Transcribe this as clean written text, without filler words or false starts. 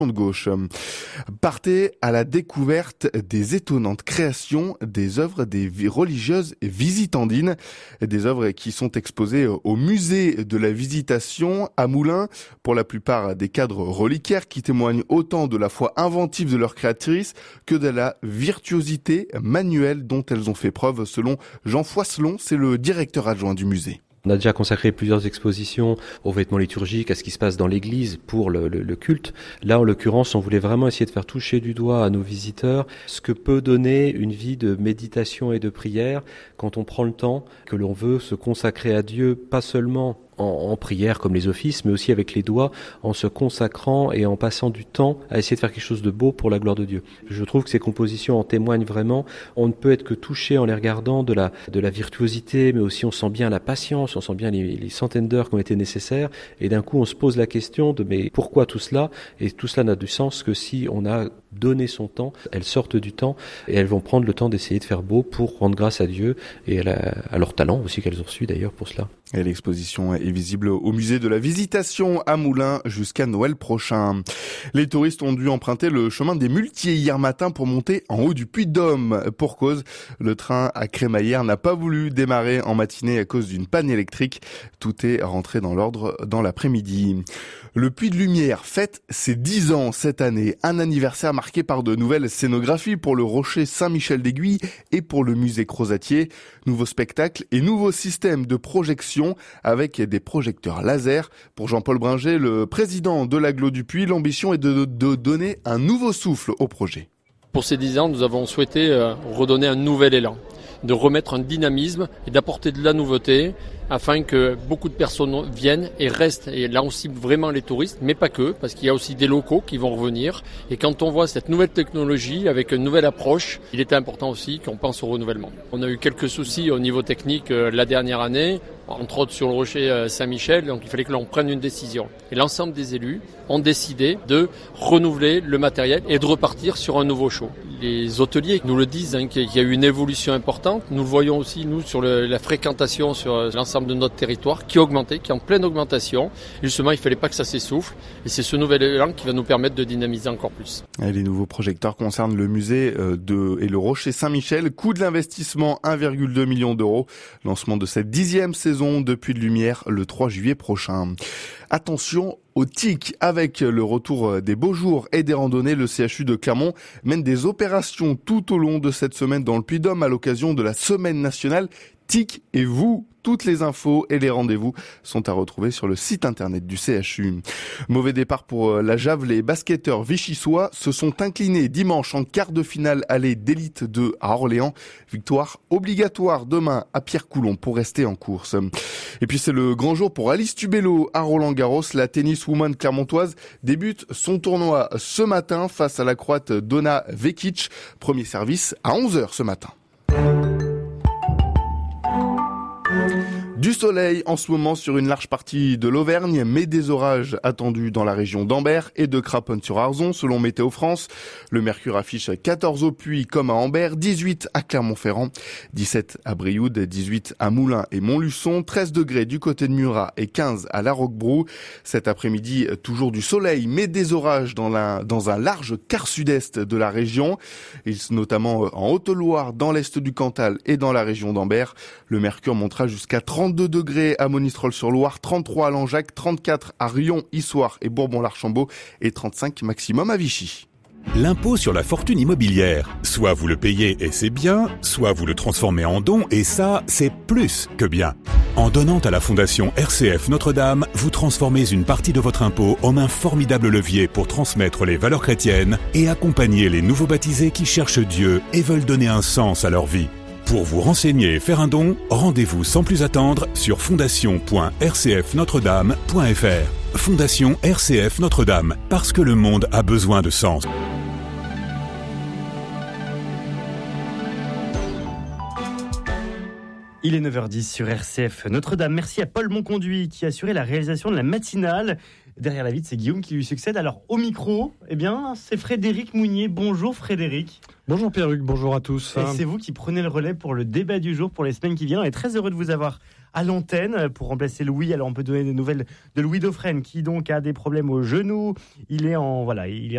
de gauche. Partez à la découverte des étonnantes créations des œuvres des religieuses visitandines, des œuvres qui sont exposées au musée de la Visitation à Moulins, pour la plupart des cadres reliquaires qui témoignent autant de la foi inventive de leurs créatrices que de la virtuosité manuelle dont elles ont fait preuve, selon Jean Foisselon, c'est le directeur adjoint du musée. On a déjà consacré plusieurs expositions aux vêtements liturgiques, à ce qui se passe dans l'église pour le culte. Là, en l'occurrence, on voulait vraiment essayer de faire toucher du doigt à nos visiteurs ce que peut donner une vie de méditation et de prière quand on prend le temps, que l'on veut se consacrer à Dieu, pas seulement en prière comme les offices, mais aussi avec les doigts, en se consacrant et en passant du temps à essayer de faire quelque chose de beau pour la gloire de Dieu. Je trouve que ces compositions en témoignent vraiment. On ne peut être que touché en les regardant de la virtuosité, mais aussi on sent bien la patience, on sent bien les centaines d'heures qui ont été nécessaires, et d'un coup on se pose la question de mais pourquoi tout cela? Et tout cela n'a du sens que si on a donné son temps. Elles sortent du temps et elles vont prendre le temps d'essayer de faire beau pour rendre grâce à Dieu et à leur talent aussi qu'elles ont reçu d'ailleurs pour cela. Et l'exposition est visible au musée de la Visitation à Moulins jusqu'à Noël prochain. Les touristes ont dû emprunter le chemin des Muletiers hier matin pour monter en haut du Puy-de-Dôme. Pour cause, le train à crémaillère n'a pas voulu démarrer en matinée à cause d'une panne électrique. Tout est rentré dans l'ordre dans l'après-midi. Le Puy de Lumière fête ses 10 ans cette année. Un anniversaire marqué par de nouvelles scénographies pour le Rocher Saint-Michel d'Aiguille et pour le musée Crozatier. Nouveaux spectacles et nouveaux systèmes de projection avec des projecteurs laser. Pour Jean-Paul Bringer, le président de l'Agglo du Puy, l'ambition est de donner un nouveau souffle au projet. Pour ces 10 ans, nous avons souhaité redonner un nouvel élan, de remettre un dynamisme et d'apporter de la nouveauté afin que beaucoup de personnes viennent et restent. Et là, on cible vraiment les touristes, mais pas que, parce qu'il y a aussi des locaux qui vont revenir. Et quand on voit cette nouvelle technologie avec une nouvelle approche, il était important aussi qu'on pense au renouvellement. On a eu quelques soucis au niveau technique la dernière année, entre autres sur le Rocher Saint-Michel, donc il fallait que l'on prenne une décision. Et l'ensemble des élus ont décidé de renouveler le matériel et de repartir sur un nouveau show. Les hôteliers nous le disent, qu'il y a eu une évolution importante. Nous le voyons aussi, nous, sur la fréquentation sur l'ensemble de notre territoire, qui a augmenté, qui est en pleine augmentation. Et justement, il ne fallait pas que ça s'essouffle. Et c'est ce nouvel élan qui va nous permettre de dynamiser encore plus. Et les nouveaux projecteurs concernent le musée et le Rocher Saint-Michel. Coût de l'investissement, 1,2 million d'euros. Lancement de cette 10e saison de Puy de Lumière le 3 juillet prochain. Attention au tic. Avec le retour des beaux jours et des randonnées, le CHU de Clermont mène des opérations tout au long de cette semaine dans le Puy-de-Dôme à l'occasion de la semaine nationale TIC et vous. Toutes les infos et les rendez-vous sont à retrouver sur le site internet du CHU. Mauvais départ pour la Jave. Les basketteurs vichysois se sont inclinés dimanche en quart de finale aller d'élite 2 à Orléans. Victoire obligatoire demain à Pierre-Coulon pour rester en course. Et puis c'est le grand jour pour Alice Tubello à Roland-Garros. La tenniswoman clermontoise débute son tournoi ce matin face à la Croate Donna Vekic. Premier service à 11h ce matin. Du soleil en ce moment sur une large partie de l'Auvergne, mais des orages attendus dans la région d'Ambert et de Craponne-sur-Arzon, selon Météo France. Le mercure affiche 14 au Puy comme à Ambert, 18 à Clermont-Ferrand, 17 à Brioude, 18 à Moulins et Montluçon, 13 degrés du côté de Murat et 15 à La Roquebrou. Cet après-midi, toujours du soleil, mais des orages dans un large quart sud-est de la région, et notamment en Haute-Loire, dans l'est du Cantal et dans la région d'Ambert. Le mercure montera jusqu'à 32 degrés à Monistrol-sur-Loire, 33 à Langeac, 34 à Rion, Issoire et Bourbon-l'Archambault et 35 maximum à Vichy. L'impôt sur la fortune immobilière. Soit vous le payez et c'est bien, soit vous le transformez en don et ça, c'est plus que bien. En donnant à la Fondation RCF Notre-Dame, vous transformez une partie de votre impôt en un formidable levier pour transmettre les valeurs chrétiennes et accompagner les nouveaux baptisés qui cherchent Dieu et veulent donner un sens à leur vie. Pour vous renseigner et faire un don, rendez-vous sans plus attendre sur fondation.rcfnotredame.fr. Fondation RCF Notre-Dame, parce que le monde a besoin de sens. Il est 9h10 sur RCF Notre-Dame. Merci à Paul Monconduit qui a assuré la réalisation de la matinale. Derrière la vitre, c'est Guillaume qui lui succède. Alors, au micro, c'est Frédéric Mounier. Bonjour Frédéric. Bonjour Pierre-Luc, bonjour à tous. Et c'est vous qui prenez le relais pour le débat du jour pour les semaines qui viennent. On est très heureux de vous avoir à l'antenne pour remplacer Louis. Alors, on peut donner des nouvelles de Louis Dauphren qui donc a des problèmes au genou. Il est